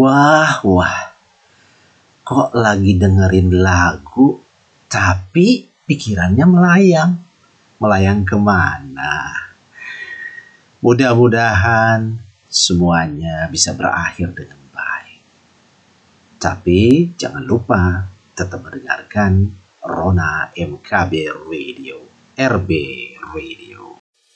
Wah, kok lagi dengerin lagu tapi pikirannya melayang. Melayang kemana? Mudah-mudahan semuanya bisa berakhir dengan baik. Tapi jangan lupa tetap mendengarkan Rona MKB Radio, RB Radio.